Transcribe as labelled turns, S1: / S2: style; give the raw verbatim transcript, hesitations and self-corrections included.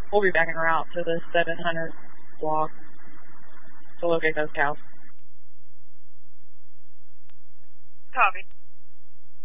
S1: We'll be back en route to the seven hundred block to locate those cows.
S2: Copy.